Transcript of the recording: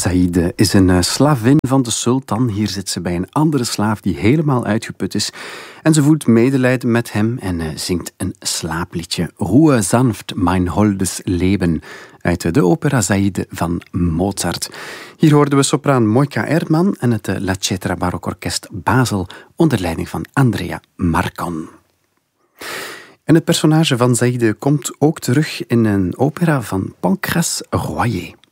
Zaïde is een slavin van de sultan. Hier zit ze bij een andere slaaf die helemaal uitgeput is. En ze voelt medelijden met hem en zingt een slaapliedje. Ruhe sanft, mein holdes Leben. Uit de opera Zaïde van Mozart. Hier hoorden we sopraan Mojca Erdmann en het La Cetra Barokorkest Basel onder leiding van Andrea Marcon. En het personage van Zaïde komt ook terug in een opera van Pancras Royer.